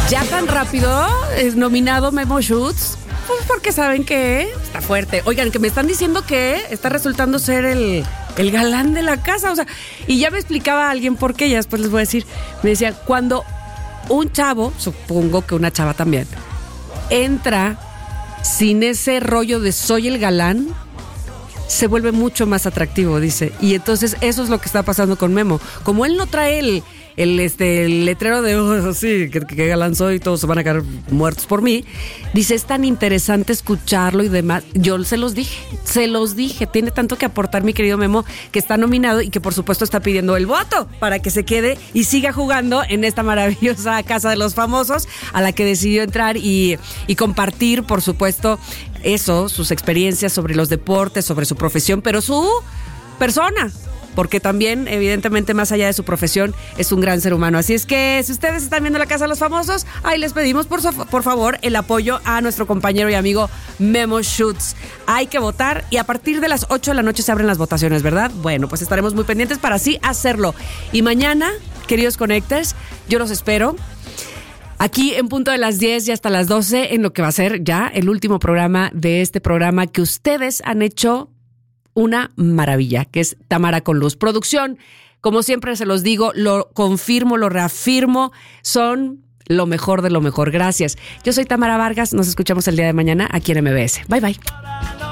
Ya tan rápido es nominado Memo Schutz. Pues porque saben que está fuerte. Oigan, que me están diciendo que está resultando ser el galán de la casa. O sea, y ya me explicaba alguien por qué, ya después les voy a decir. Me decía, cuando un chavo, supongo que una chava también, entra sin ese rollo de soy el galán, se vuelve mucho más atractivo, dice. Y entonces eso es lo que está pasando con Memo. Como él no trae el letrero de sí, que galán soy, todos se van a quedar muertos por mí, dice, es tan interesante escucharlo y demás. Yo se los dije, tiene tanto que aportar mi querido Memo, que está nominado y que por supuesto está pidiendo el voto para que se quede y siga jugando en esta maravillosa Casa de los Famosos, a la que decidió entrar y compartir, por supuesto, eso, sus experiencias sobre los deportes, sobre su profesión, pero su persona, porque también, evidentemente, más allá de su profesión, es un gran ser humano. Así es que, si ustedes están viendo la Casa de los Famosos, ahí les pedimos, por favor, el apoyo a nuestro compañero y amigo Memo Schutz. Hay que votar y a partir de las 8 de la noche se abren las votaciones, ¿verdad? Bueno, pues estaremos muy pendientes para así hacerlo. Y mañana, queridos Connectors, yo los espero aquí en punto de las 10 y hasta las 12, en lo que va a ser ya el último programa de este programa que ustedes han hecho una maravilla, que es Tamara con Luz. Producción, como siempre se los digo, lo confirmo, lo reafirmo, son lo mejor de lo mejor. Gracias. Yo soy Tamara Vargas, nos escuchamos el día de mañana aquí en MBS. Bye, bye.